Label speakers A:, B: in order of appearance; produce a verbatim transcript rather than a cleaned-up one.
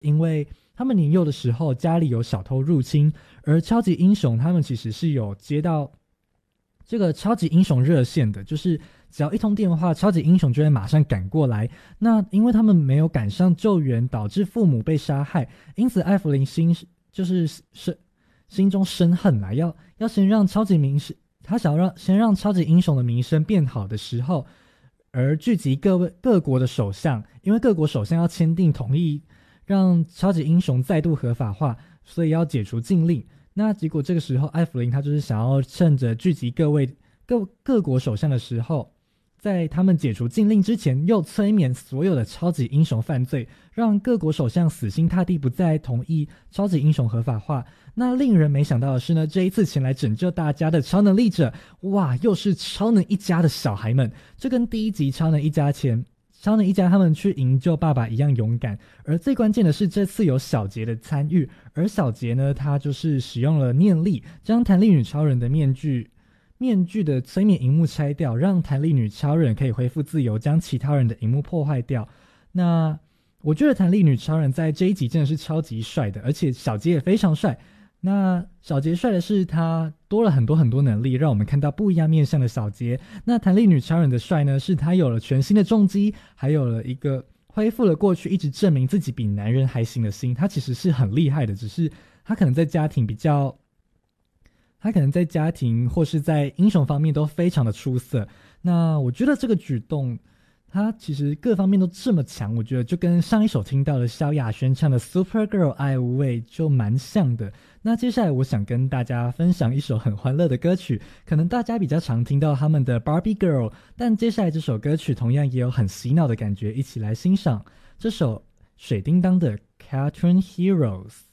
A: 因为他们年幼的时候家里有小偷入侵，而超级英雄他们其实是有接到这个超级英雄热线的，就是只要一通电话，超级英雄就会马上赶过来。那因为他们没有赶上救援，导致父母被杀害，因此艾弗琳心就是是心中生恨来，要要先让超级名声，他想要让先让超级英雄的名声变好的时候，而聚集各位各国的首相，因为各国首相要签订同意，让超级英雄再度合法化，所以要解除禁令。那结果这个时候艾弗琳他就是想要趁着聚集各位各各国首相的时候，在他们解除禁令之前又催眠所有的超级英雄犯罪，让各国首相死心塌地不再同意超级英雄合法化。那令人没想到的是呢，这一次前来拯救大家的超能力者，哇，又是超能一家的小孩们，这跟第一集超能一家前超能一家他们去营救爸爸一样勇敢。而最关键的是这次有小杰的参与，而小杰呢，他就是使用了念力，将弹力女超人的面具面具的催眠荧幕拆掉，让弹力女超人可以恢复自由，将其他人的荧幕破坏掉。那我觉得弹力女超人在这一集真的是超级帅的，而且小杰也非常帅。那小杰帅的是他多了很多很多能力，让我们看到不一样面向的小杰。那弹力女超人的帅呢，是他有了全新的重击，还有了一个恢复了过去一直证明自己比男人还行的心。他其实是很厉害的，只是他可能在家庭比较他可能在家庭或是在英雄方面都非常的出色。那我觉得这个举动他其实各方面都这么强，我觉得就跟上一首听到的萧亚轩唱的 Supergirl 爱无畏就蛮像的。那接下来我想跟大家分享一首很欢乐的歌曲，可能大家比较常听到他们的 Barbie Girl， 但接下来这首歌曲同样也有很洗脑的感觉，一起来欣赏这首水叮当的 Cartoon Heroes。